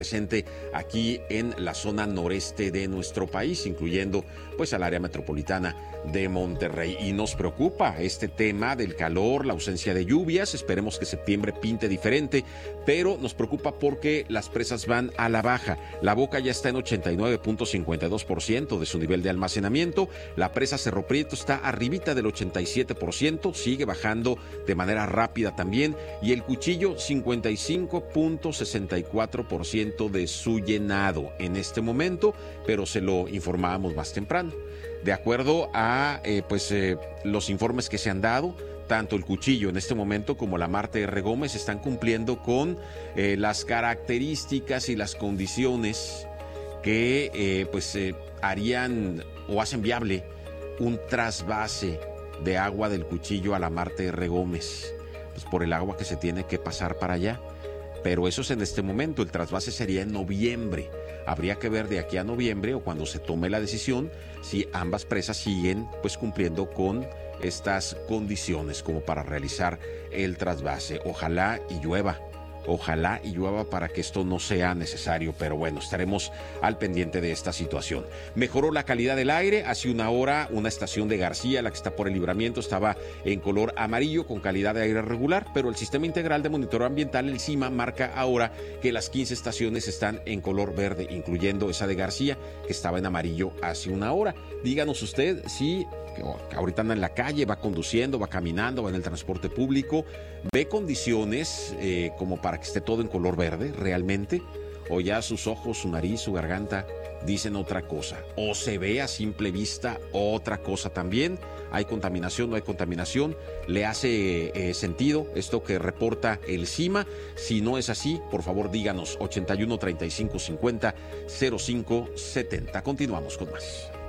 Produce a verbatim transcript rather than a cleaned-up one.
presente aquí en la zona noreste de nuestro país, incluyendo pues al área metropolitana de Monterrey. Y nos preocupa este tema del calor, la ausencia de lluvias. Esperemos que septiembre pinte diferente, pero nos preocupa porque las presas van a la baja. La Boca ya está en ochenta y nueve punto cincuenta y dos por ciento de su nivel de almacenamiento. La presa Cerro Prieto está arribita del ochenta y siete por ciento, sigue bajando de manera rápida también. Y el Cuchillo, cincuenta y cinco punto sesenta y cuatro por ciento de su llenado en este momento, pero se lo informábamos más temprano. De acuerdo a eh, pues eh, los informes que se han dado, tanto el Cuchillo en este momento como la Marte R. Gómez están cumpliendo con eh, las características y las condiciones que eh, pues eh, harían o hacen viable un trasvase de agua del Cuchillo a la Marte R. Gómez, pues por el agua que se tiene que pasar para allá. Pero eso es en este momento, el trasvase sería en noviembre. Habría que ver de aquí a noviembre o cuando se tome la decisión si ambas presas siguen pues cumpliendo con estas condiciones como para realizar el trasvase. Ojalá y llueva. Ojalá y llueva para que esto no sea necesario, pero bueno, estaremos al pendiente de esta situación. Mejoró la calidad del aire. Hace una hora, una estación de García, la que está por el Libramiento, estaba en color amarillo con calidad de aire regular, pero el Sistema Integral de Monitoreo Ambiental, el CIMA, marca ahora que las quince estaciones están en color verde, incluyendo esa de García, que estaba en amarillo hace una hora. Díganos usted si ahorita anda en la calle, va conduciendo, va caminando, va en el transporte público, ve condiciones eh, como para que esté todo en color verde realmente, o ya sus ojos, su nariz, su garganta dicen otra cosa, o se ve a simple vista otra cosa también. Hay contaminación, no hay contaminación, le hace eh, sentido esto que reporta el CIMA. Si no es así, por favor díganos. Ochenta y uno, treinta y cinco, cincuenta, cero cinco setenta. Continuamos con más.